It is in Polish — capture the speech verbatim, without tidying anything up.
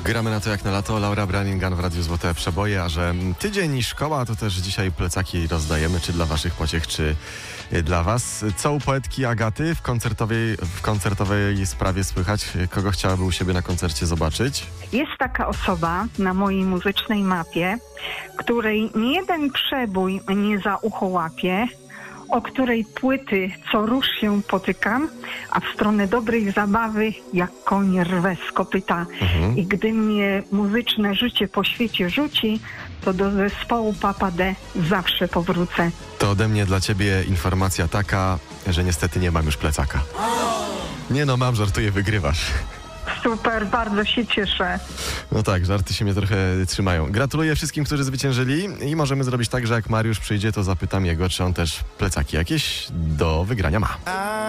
Gramy na to jak na lato. Laura Branigan w Radiu Złote Przeboje, a że tydzień i szkoła, to też dzisiaj plecaki rozdajemy, czy dla waszych pociech, czy dla was. Co u poetki Agaty w koncertowej, w koncertowej sprawie słychać? Kogo chciałaby u siebie na koncercie zobaczyć? Jest taka osoba na mojej muzycznej mapie, której nie jeden przebój nie za ucho łapie, o której płyty co rusz się potykam, a w stronę dobrej zabawy jak koń rwę z kopyta. Mhm. I gdy mnie muzyczne życie po świecie rzuci, to do zespołu Papa D zawsze powrócę. To ode mnie dla ciebie informacja taka, że niestety nie mam już plecaka. Nie no, mam, żartuję, wygrywasz. Super, bardzo się cieszę. No tak, żarty się mnie trochę trzymają. Gratuluję wszystkim, którzy zwyciężyli i możemy zrobić tak, że jak Mariusz przyjdzie, to zapytam jego, czy on też plecaki jakieś do wygrania ma.